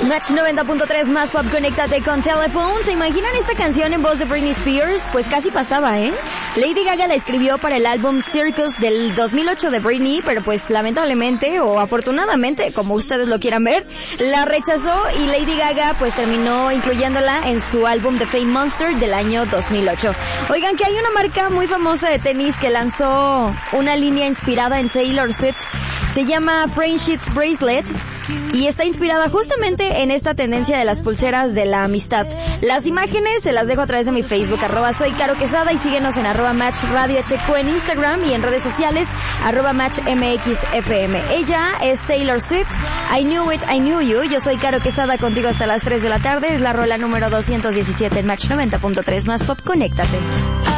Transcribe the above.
Match 90.3 más pop, conéctate con Telephone. ¿Se imaginan esta canción en voz de Britney Spears? Pues casi pasaba, ¿eh? Lady Gaga la escribió para el álbum Circus del 2008 de Britney, pero pues lamentablemente o afortunadamente, como ustedes lo quieran ver, la rechazó y Lady Gaga pues terminó incluyéndola en su álbum The Fame Monster del año 2008. Oigan, que hay una marca muy famosa de tenis que lanzó una línea inspirada en Taylor Swift. Se llama Friendships Bracelet y está inspirada justamente en esta tendencia de las pulseras de la amistad. Las imágenes se las dejo a través de mi Facebook, @soy Caro Quesada, y síguenos en @Match Radio HQ en Instagram y en redes sociales @MatchMXFM. Ella es Taylor Swift, I Knew It, I Knew You. Yo soy Caro Quesada, contigo hasta las 3 de la tarde. Es la rola número 217 en Match 90.3 más pop, conéctate.